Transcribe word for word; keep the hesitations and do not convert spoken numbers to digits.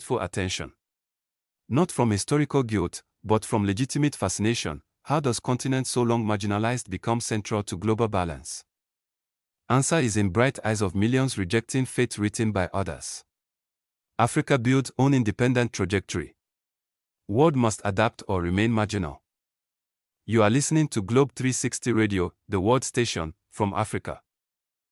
thoughtful attention. Not from historical guilt, but from legitimate fascination. How does continent so long marginalized become central to global balance? Answer is in bright eyes of millions rejecting fate written by others. Africa builds own independent trajectory. World must adapt or remain marginal. You are listening to Globe three sixty Radio, the world station, from Africa.